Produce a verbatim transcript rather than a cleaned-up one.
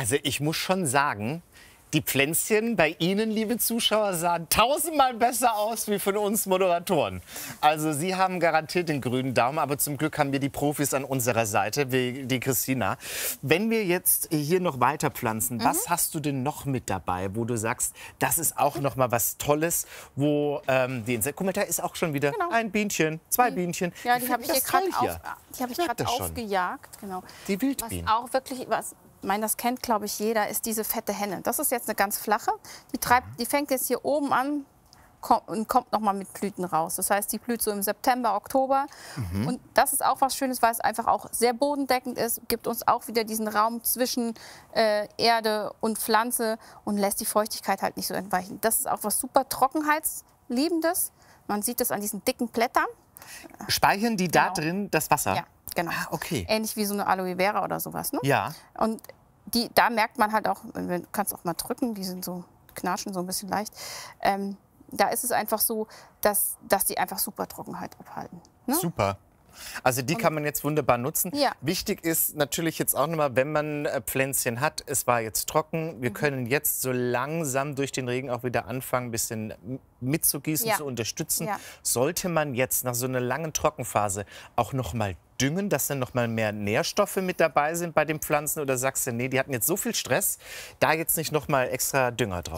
Also ich muss schon sagen, die Pflänzchen bei Ihnen, liebe Zuschauer, sahen tausendmal besser aus wie von uns Moderatoren. Also Sie haben garantiert den grünen Daumen, aber zum Glück haben wir die Profis an unserer Seite, wie die Christina. Wenn wir jetzt hier noch weiter pflanzen, mhm. was hast du denn noch mit dabei, wo du sagst, das ist auch noch mal was Tolles, wo ähm, die Insekten... Guck mal, da ist auch schon wieder genau. ein Bienchen, zwei die, Bienchen. Ja, die habe ich, hab ich gerade aufgejagt. Genau. Die Wildbienen. Was auch wirklich... Was, Ich meine, das kennt, glaube ich, jeder, ist diese fette Henne. Das ist jetzt eine ganz flache. Die, treibt, die fängt jetzt hier oben an kommt, und kommt noch mal mit Blüten raus. Das heißt, die blüht so im September, Oktober. Mhm. Und das ist auch was Schönes, weil es einfach auch sehr bodendeckend ist. Gibt uns auch wieder diesen Raum zwischen äh, Erde und Pflanze und lässt die Feuchtigkeit halt nicht so entweichen. Das ist auch was super Trockenheitsliebendes. Man sieht das an diesen dicken Blättern. Speichern die da genau. drin das Wasser? Ja. Genau. Ah, okay. Ähnlich wie so eine Aloe Vera oder sowas. Ne? Ja. Und die, da merkt man halt auch, du kannst auch mal drücken, die sind so, knatschen so ein bisschen leicht. Ähm, da ist es einfach so, dass, dass die einfach super Trockenheit abhalten. Ne? Super. Also die kann man jetzt wunderbar nutzen. Ja. Wichtig ist natürlich jetzt auch nochmal, wenn man Pflänzchen hat, es war jetzt trocken, wir mhm. können jetzt so langsam durch den Regen auch wieder anfangen, ein bisschen mitzugießen, ja. zu unterstützen. Ja. Sollte man jetzt nach so einer langen Trockenphase auch nochmal düngen, dass dann noch mal mehr Nährstoffe mit dabei sind bei den Pflanzen, oder sagst du, nee, die hatten jetzt so viel Stress, da jetzt nicht noch mal extra Dünger drauf?